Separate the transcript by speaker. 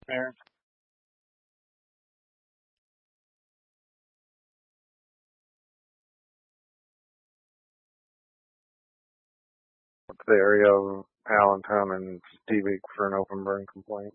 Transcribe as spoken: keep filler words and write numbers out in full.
Speaker 1: Aaron, what's the area of Allentown and Stevic for an open burn complaint?